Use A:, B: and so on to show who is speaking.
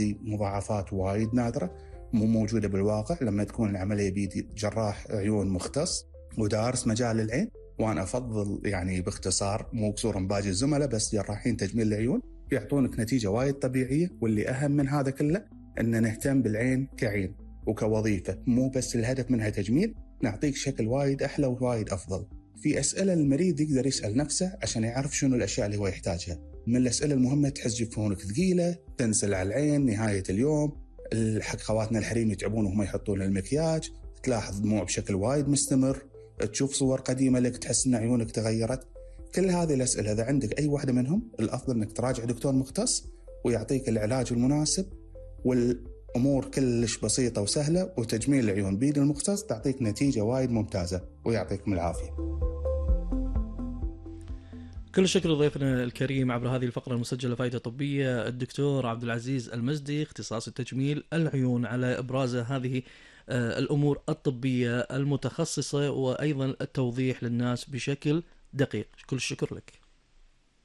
A: هذه مضاعفات وايد نادرة مو موجودة بالواقع لما تكون العملية بيد جراح عيون مختص ودارس مجال العين. وأنا أفضل يعني باختصار مو قصورا باقي الزملاء بس جراحين تجميل العيون يعطونك نتيجة وايد طبيعية. واللي أهم من هذا كله أن نهتم بالعين كعين وكوظيفة، مو بس الهدف منها تجميل، نعطيك شكل وايد أحلى ووايد أفضل. في أسئلة المريض يقدر يسأل نفسه عشان يعرف شنو الأشياء اللي هو يحتاجها. من الأسئلة المهمة تحس جفونك ثقيلة، تنزل على العين نهاية اليوم، خواتنا الحريم يتعبون وهم يحطون المكياج، تلاحظ دموع بشكل وايد مستمر، تشوف صور قديمة لك تحس أن عيونك تغيرت. كل هذه الأسئلة إذا عندك أي واحدة منهم الأفضل أنك تراجع دكتور مختص ويعطيك العلاج المناسب. والأمور كلش بسيطة وسهلة، وتجميل العيون بيد المختص تعطيك نتيجة وايد ممتازة ويعطيكم العافية.
B: كل الشكر لضيفنا الكريم عبر هذه الفقرة المسجلة فائدة طبية الدكتور عبد العزيز المزدي اختصاص التجميل العيون على إبراز هذه الأمور الطبية المتخصصة وأيضا التوضيح للناس بشكل دقيق. كل الشكر لك.